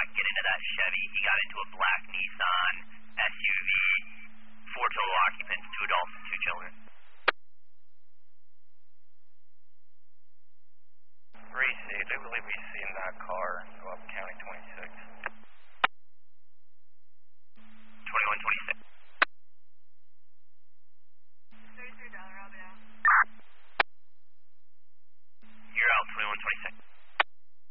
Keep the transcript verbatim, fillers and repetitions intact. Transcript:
not get into that Chevy. He got into a black Nissan S U V. Four total occupants, two adults, two children. Three C, I do believe we've seen that car go up County twenty-six.